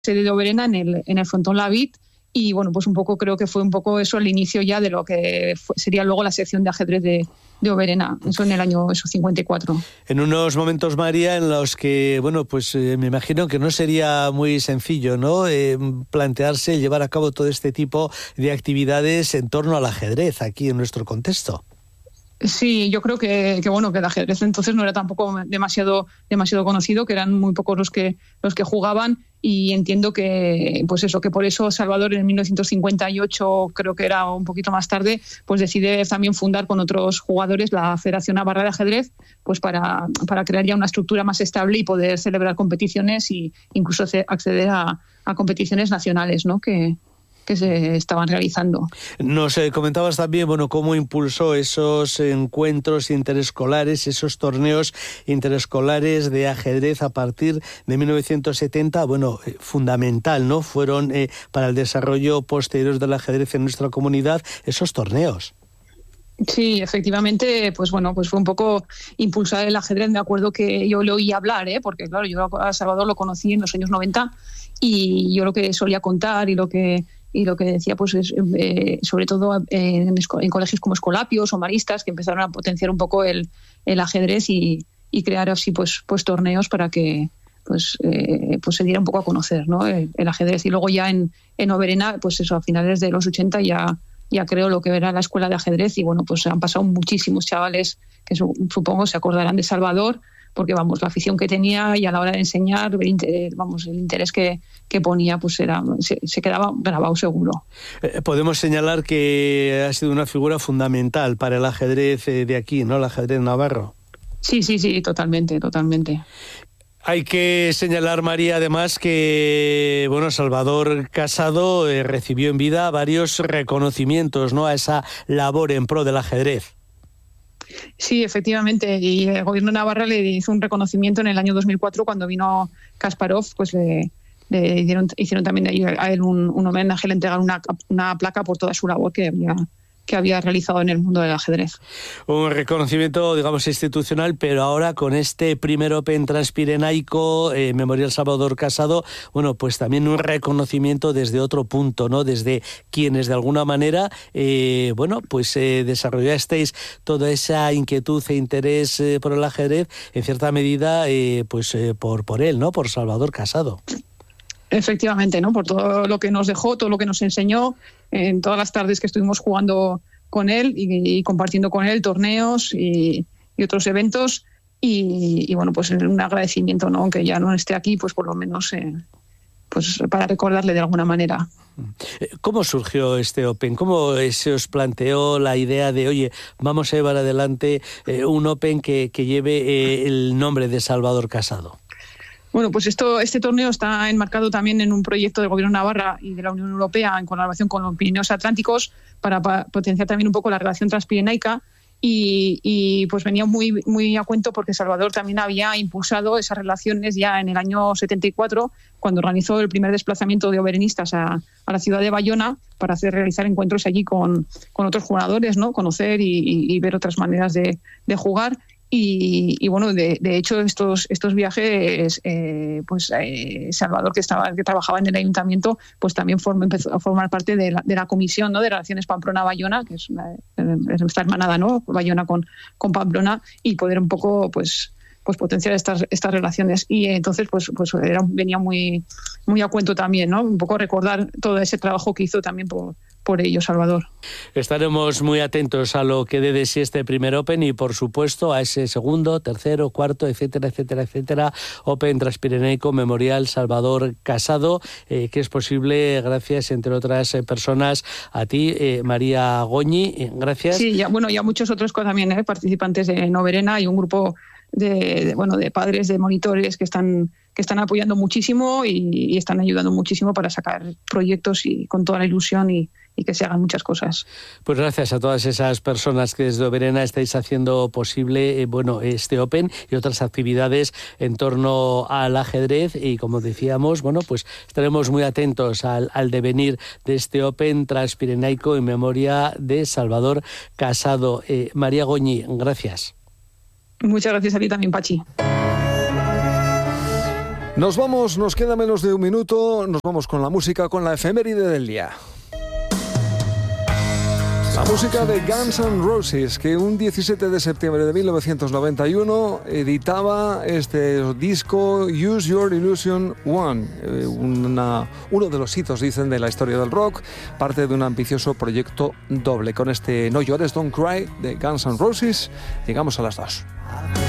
sede de Oberena en el frontón Lavit. Y bueno, pues un poco creo que fue un poco eso el inicio ya de lo que sería luego la sección de ajedrez de Oberena, eso en el año 54. En unos momentos, María, en los que, bueno, pues me imagino que no sería muy sencillo, ¿no? Plantearse, llevar a cabo todo este tipo de actividades en torno al ajedrez aquí en nuestro contexto. Sí, yo creo que el ajedrez entonces no era tampoco demasiado conocido, que eran muy pocos los que jugaban, y entiendo que pues eso, que por eso Salvador en 1958, creo que era un poquito más tarde, pues decide también fundar con otros jugadores la Federación Navarra de Ajedrez, pues para crear ya una estructura más estable y poder celebrar competiciones e incluso acceder a competiciones nacionales, ¿no? que se estaban realizando. Nos comentabas también, bueno, cómo impulsó esos encuentros interescolares, esos torneos interescolares de ajedrez a partir de 1970, bueno, fundamental, ¿no? Fueron para el desarrollo posterior del ajedrez en nuestra comunidad esos torneos. Sí, efectivamente, pues bueno, pues fue un poco impulsar el ajedrez. Me acuerdo que yo le oí hablar, porque claro, yo a Salvador lo conocí en los años 90 y yo lo que solía contar y lo que decía, pues es, sobre todo en colegios como Escolapios o Maristas, que empezaron a potenciar un poco el ajedrez y crear así pues torneos para que pues se diera un poco a conocer, ¿no? El ajedrez. Y luego ya en Oberena, pues eso, a finales de los 80 ya creo lo que era la escuela de ajedrez, y bueno, pues han pasado muchísimos chavales que supongo se acordarán de Salvador, porque vamos, la afición que tenía y a la hora de enseñar, el interés que ponía, pues se quedaba grabado seguro. Podemos señalar que ha sido una figura fundamental para el ajedrez de aquí, ¿no? El ajedrez navarro. Sí, totalmente. Hay que señalar, María, además que bueno, Salvador Casado recibió en vida varios reconocimientos, ¿no?, a esa labor en pro del ajedrez. Sí, efectivamente, y el gobierno de Navarra le hizo un reconocimiento en el año 2004 cuando vino Kasparov, pues le hicieron también a él un homenaje, le entregaron una placa por toda su labor que había realizado en el mundo del ajedrez. Un reconocimiento, digamos, institucional, pero ahora con este primer Open Transpirenaico, Memorial Salvador Casado, bueno, pues también un reconocimiento desde otro punto, ¿no? Desde quienes de alguna manera, bueno, pues desarrollasteis toda esa inquietud e interés por el ajedrez, en cierta medida, pues por él, ¿no? Por Salvador Casado. Efectivamente, ¿no? Por todo lo que nos dejó, todo lo que nos enseñó, en todas las tardes que estuvimos jugando con él y compartiendo con él torneos y otros eventos, y bueno, pues un agradecimiento, ¿no? Aunque ya no esté aquí, pues por lo menos pues para recordarle de alguna manera. ¿Cómo surgió este Open? ¿Cómo se os planteó la idea de, oye, vamos a llevar adelante un Open que lleve el nombre de Salvador Casado? Bueno, pues este torneo está enmarcado también en un proyecto del Gobierno de Navarra y de la Unión Europea en colaboración con los Pirineos Atlánticos para potenciar también un poco la relación transpirenaica, y pues venía muy, muy a cuento porque Salvador también había impulsado esas relaciones ya en el año 74, cuando organizó el primer desplazamiento de oberenistas a la ciudad de Bayona para realizar encuentros allí con otros jugadores, ¿no? Conocer y ver otras maneras de jugar. Y bueno, de hecho estos viajes, Salvador, que trabajaba en el ayuntamiento, pues también empezó a formar parte de la comisión, ¿no?, de Relaciones Pamplona-Bayona, que es esta hermanada, ¿no?, Bayona con Pamplona, y poder un poco pues potenciar estas relaciones. Y entonces venía muy, muy a cuento también, ¿no?, un poco recordar todo ese trabajo que hizo también por ello, Salvador. Estaremos muy atentos a lo que dé de sí este primer Open y, por supuesto, a ese segundo, tercero, cuarto, etcétera, Open Transpirenaico Memorial Salvador Casado, que es posible gracias, entre otras personas, a ti, María Goñi. Gracias. Sí, y a muchos otros también, participantes de Oberena, y un grupo de padres, de monitores que están apoyando muchísimo y están ayudando muchísimo para sacar proyectos y con toda la ilusión y que se hagan muchas cosas. Pues gracias a todas esas personas que desde Oberena estáis haciendo posible este Open y otras actividades en torno al ajedrez, y como decíamos, bueno, pues estaremos muy atentos al devenir de este Open Transpirenaico en memoria de Salvador Casado. María Goñi, gracias. Muchas gracias a ti también, Pachi. Nos vamos, nos queda menos de un minuto, nos vamos con la música, con la efeméride del día. La música de Guns N' Roses, que un 17 de septiembre de 1991 editaba este disco Use Your Illusion 1, uno de los hitos, dicen, de la historia del rock, parte de un ambicioso proyecto doble. Con este No Llores, Don't Cry de Guns N' Roses, llegamos a las 2.